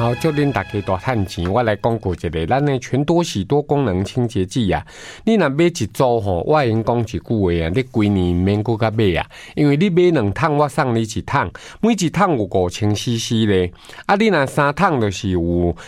好，祝恁大家大赚钱。我来讲过一个，咱的全多喜多功能清洁剂啊，你若买一组吼，我先讲一句话啊，你规年免搁甲买啊，因为你买2桶，我送你1桶，每一桶有5000cc 咧。啊，你若3桶就是有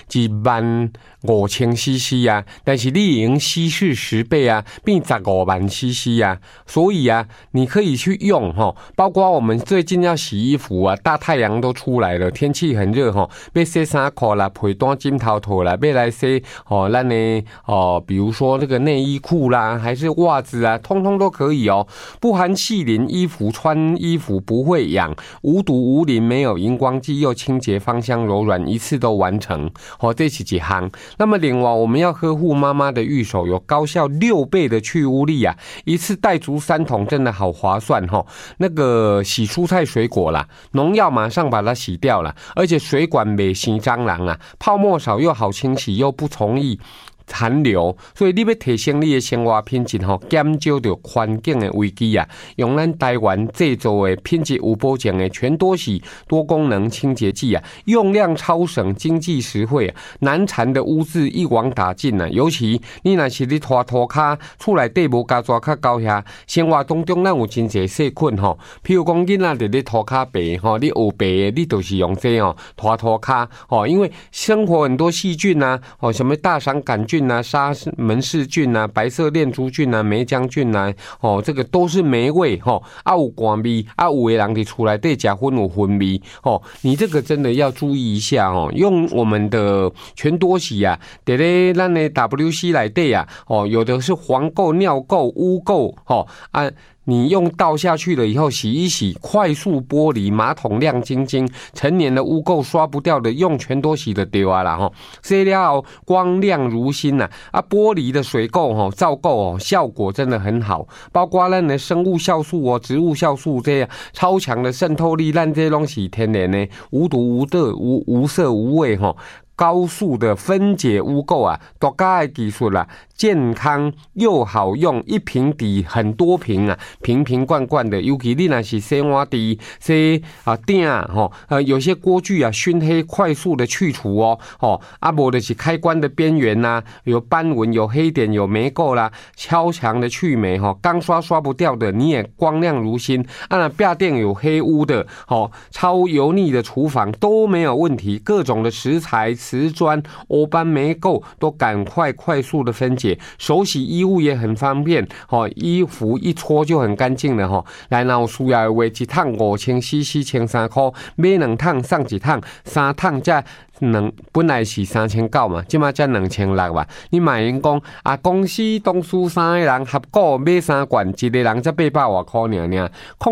15000cc 啊，但是你已经稀释10倍啊，变150,000cc 啊，所以啊，你可以去用吼，包括我们最近要洗衣服啊，大太阳都出来了，天气很热吼，要洗衫裤啦、被单、枕头套啦，要来洗哦，咱的比如说这个内衣裤啦，还是袜子啊，通通都可以哦，不含细鳞，衣服穿衣服不会痒，无毒无磷，没有荧光剂，又清洁芳香柔软，一次都完成哦，这是几行。那么另外我们要呵护妈妈的玉手，有高效6倍的去污力啊，一次带足3桶，真的好划算哦。那个洗蔬菜水果啦，农药马上把它洗掉了，而且水管没洗蟑螂啊，泡沫少又好清洗，又不容易残留，所以你要提升你的生活品质吼，减少到环境的危机啊！用咱台湾制作的品质有保证的全多喜多功能清洁剂啊，用量超省，经济实惠啊！难缠的污渍一网打尽啊！尤其你若是你拖涂骹厝内底无加抓较高遐，生活当中咱有真侪细菌吼，譬如讲囡仔伫咧涂骹白吼，你学白的你就是用这哦拖涂骹哦，因为生活很多细菌啊，哦什么大肠杆菌啊、沙门氏菌啊、白色链珠菌啊、梅浆菌啊，哦，这个都是霉味吼，啊有寒味，啊有的人伫厝内底食薰有薰味，哦，你这个真的要注意一下哦。用我们的全多喜啊，伫咧咱的 WC 内底啊，哦，有的是黄垢、尿垢、污垢，哦啊。你用倒下去了以后洗一洗，快速剥离，马桶亮晶晶，成年的污垢刷不掉的，用全多洗的丢啊啦吼，洗了后光亮如新呐啊，玻璃的水垢吼、皂垢哦，效果真的很好，包括咱的生物酵素哦、植物酵素这样超强的渗透力，咱这东西天然的，无毒无色无色无味吼。高速的分解污垢啊，独家的技术啦，健康又好用，一瓶抵很多瓶啊，瓶瓶罐罐的。尤其你若是洗碗池、洗鼎吼，有些锅具啊熏黑，快速的去除哦，啊无就是开关的边缘呐，有斑纹、有黑点、有霉垢啦，超强的去霉哈，钢刷刷不掉的，你也光亮如新。那壁垫有黑污的，超油腻的厨房都没有问题，各种的食材。瓷砖、欧斑、霉垢都赶快快速的分解，手洗衣物也很方便，衣服一搓就很干净了。来，然后需要的话，一桶5000cc1300块，买2桶送1桶，3桶才本来是3900嘛，现在才2600吧。你买人讲啊，公司同事3个人合股买3罐，一个人才800多块尔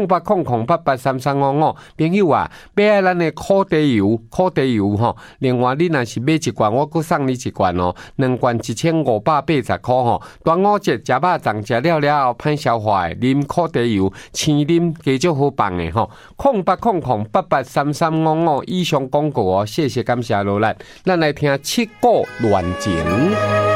，0800883355。朋友啊，买咱的苦茶油吼，另外你若是买1罐，我再送你1罐哦，2罐1580块吼。端午节食肉粽食了后歹消化的，啉苦茶油，青啉加足好棒的吼。0800883355以上广告哦，谢谢感谢罗兰，咱来听7股乱情。